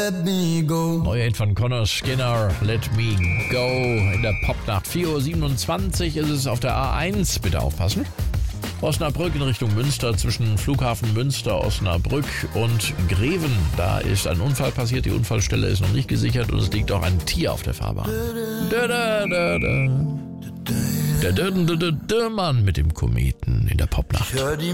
Neuer Hit von Conor Skinner, Let Me Go. In der Popnacht 4:27 Uhr ist es auf der A1. Bitte aufpassen. Osnabrück in Richtung Münster, zwischen Flughafen Münster, Osnabrück und Greven. Da ist ein Unfall passiert, die Unfallstelle ist noch nicht gesichert und es liegt auch ein Tier auf der Fahrbahn. Der Mann mit dem Kometen in der Popnacht.